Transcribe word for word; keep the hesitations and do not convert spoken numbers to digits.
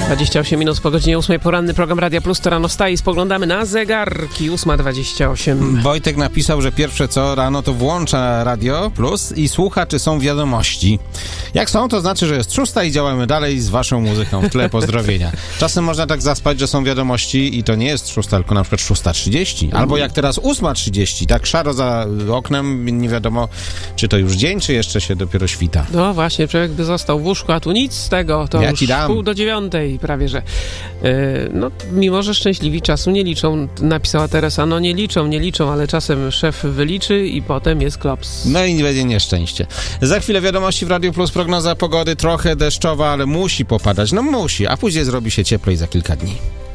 dwadzieścia osiem minut po godzinie ósmej, poranny program Radia Plus, to rano wstaje i spoglądamy na zegarki, ósma dwadzieścia osiem. Wojtek napisał, że pierwsze co rano to włącza Radio Plus i słucha, czy są wiadomości. Jak są, to znaczy, że jest szósta i działamy dalej z waszą muzyką w tle. Pozdrowienia. Czasem można tak zaspać, że są wiadomości i to nie jest szósta, tylko na przykład szósta trzydzieści. Albo jak teraz ósma trzydzieści, tak szaro za oknem, nie wiadomo, czy to już dzień, czy jeszcze się dopiero świta. No właśnie, człowiek by został w łóżku, a tu nic z tego, to ja już ci dam. pół do dziewiątej prawie, że. Yy, no, mimo że szczęśliwi czasu nie liczą, napisała Teresa, no nie liczą, nie liczą, ale czasem szef wyliczy i potem jest klops. No i nie będzie nieszczęście. Za chwilę wiadomości w Radio Plus, prognoza pogody trochę deszczowa, ale musi popadać, no musi, a później zrobi się cieplej za kilka dni.